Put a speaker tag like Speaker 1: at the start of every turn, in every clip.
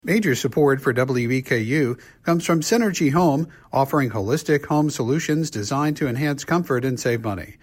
Speaker 1: Major support for WEKU comes from Synergy Home, offering holistic home solutions designed to enhance comfort and save money.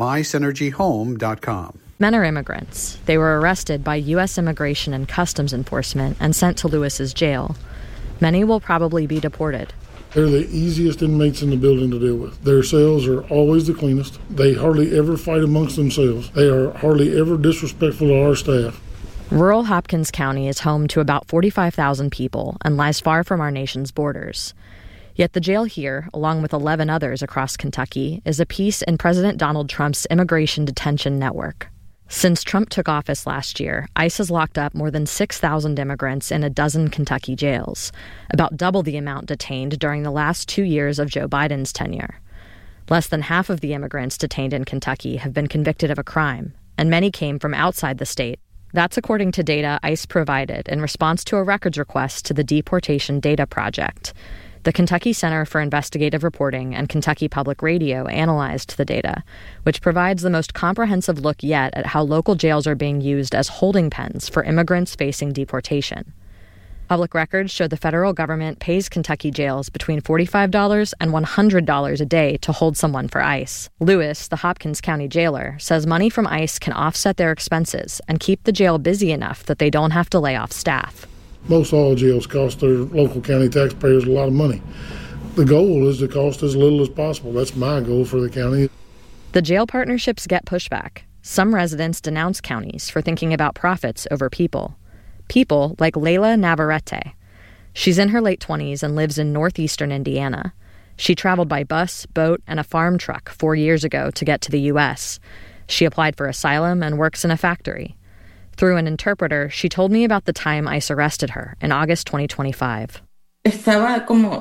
Speaker 1: MySynergyHome.com.
Speaker 2: Men are immigrants. They were arrested by U.S. Immigration and Customs Enforcement and sent to Lewis's jail. Many will probably be deported.
Speaker 3: They're the easiest inmates in the building to deal with. Their cells are always the cleanest. They hardly ever fight amongst themselves. They are hardly ever disrespectful to our staff.
Speaker 2: Rural Hopkins County is home to about 45,000 people and lies far from our nation's borders. Yet the jail here, along with 11 others across Kentucky, is a piece in President Donald Trump's immigration detention network. Since Trump took office last year, ICE has locked up more than 6,000 immigrants in a dozen Kentucky jails, about double the amount detained during the last 2 years of Joe Biden's tenure. Less than half of the immigrants detained in Kentucky have been convicted of a crime, and many came from outside the state. That's according to data ICE provided in response to a records request to the Deportation Data Project. The Kentucky Center for Investigative Reporting and Kentucky Public Radio analyzed the data, which provides the most comprehensive look yet at how local jails are being used as holding pens for immigrants facing deportation. Public records show the federal government pays Kentucky jails between $45 and $100 a day to hold someone for ICE. Lewis, the Hopkins County jailer, says money from ICE can offset their expenses and keep the jail busy enough that they don't have to lay off staff.
Speaker 3: Most all jails cost their local county taxpayers a lot of money. The goal is to cost as little as possible. That's my goal for the county.
Speaker 2: The jail partnerships get pushback. Some residents denounce counties for thinking about profits over people. People like Layla Navarrete. She's in her late 20s and lives in northeastern Indiana. She traveled by bus, boat, and a farm truck 4 years ago to get to the U.S. She applied for asylum and works in a factory. Through an interpreter, she told me about the time ICE arrested her in August 2025.
Speaker 4: So I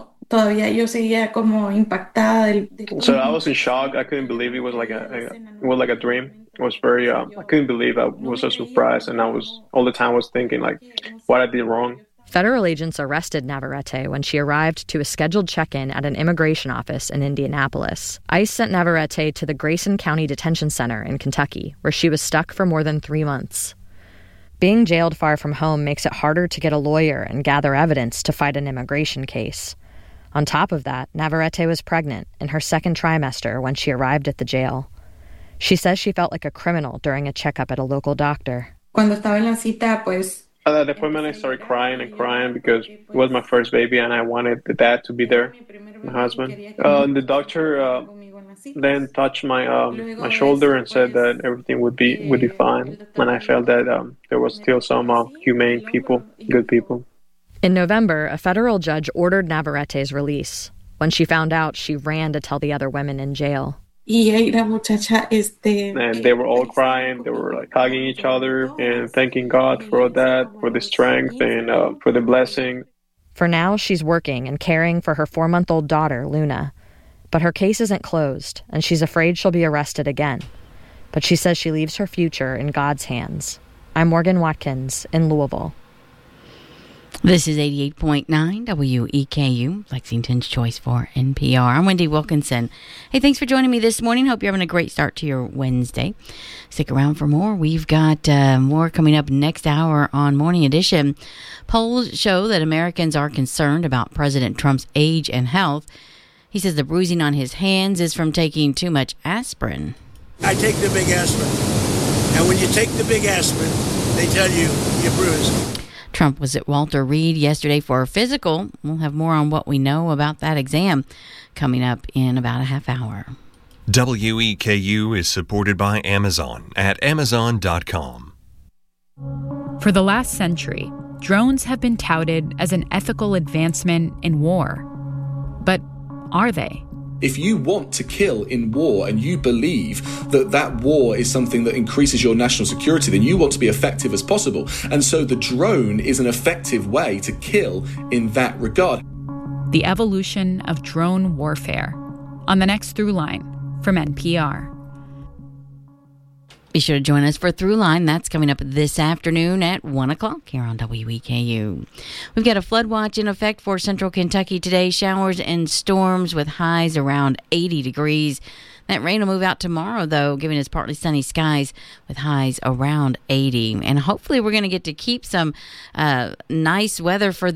Speaker 4: was in shock. I couldn't believe it was like a dream. It was very, I couldn't believe I was so surprised. And I was, all the time was thinking like, what I did wrong.
Speaker 2: Federal agents arrested Navarrete when she arrived to a scheduled check-in at an immigration office in Indianapolis. ICE sent Navarrete to the Grayson County Detention Center in Kentucky, where she was stuck for more than 3 months. Being jailed far from home makes it harder to get a lawyer and gather evidence to fight an immigration case. On top of that, Navarrete was pregnant in her second trimester when she arrived at the jail. She says she felt like a criminal during a checkup at a local doctor.
Speaker 4: At the appointment, I started crying and crying because it was my first baby and I wanted the dad to be there, my husband. The doctor then touched my shoulder and said that everything would be fine. And I felt that there was still some humane people, good people.
Speaker 2: In November, a federal judge ordered Navarrete's release. When she found out, she ran to tell the other women in jail.
Speaker 4: And they were all crying. They were like hugging each other and thanking God for that, for the strength and for the blessing.
Speaker 2: For now, she's working and caring for her 4-month-old daughter, Luna. But her case isn't closed, and she's afraid she'll be arrested again. But she says she leaves her future in God's hands. I'm Morgan Watkins in Louisville.
Speaker 5: This is 88.9 WEKU, Lexington's Choice for NPR. I'm Wendy Wilkinson. Hey, thanks for joining me this morning. Hope you're having a great start to your Wednesday. Stick around for more. We've got more coming up next hour on Morning Edition. Polls show that Americans are concerned about President Trump's age and health. He says the bruising on his hands is from taking too much aspirin.
Speaker 6: I take the big aspirin. And when you take the big aspirin, they tell you you're bruised.
Speaker 5: Trump was at Walter Reed yesterday for a physical. We'll have more on what we know about that exam coming up in about a half hour.
Speaker 7: WEKU is supported by Amazon at Amazon.com.
Speaker 8: For the last century, drones have been touted as an ethical advancement in war. But are they?
Speaker 9: If you want to kill in war and you believe that that war is something that increases your national security, then you want to be effective as possible. And so the drone is an effective way to kill in that regard.
Speaker 8: The evolution of drone warfare on the next Throughline from NPR.
Speaker 5: Be sure to join us for Throughline. That's coming up this afternoon at 1 o'clock here on WEKU. We've got a flood watch in effect for central Kentucky today. Showers and storms with highs around 80 degrees. That rain will move out tomorrow, though, giving us partly sunny skies with highs around 80. And hopefully we're going to get to keep some nice weather for